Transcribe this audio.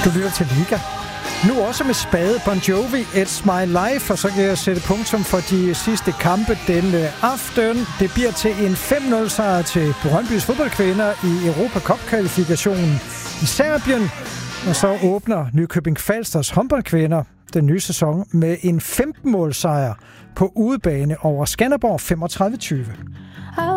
Du lytter til Liga. Nu også med spade Bon Jovi, It's My Life, og så kan jeg sætte punktum for de sidste kampe denne aften. Det bliver til en 5-0 sejr til Brøndbys fodboldkvinder i Europa Cup-kvalifikationen i Serbien. Og så åbner Nykøbing Falsters håndboldkvinder den nye sæson med en 15-måls sejr på udebane over Skanderborg 35-20.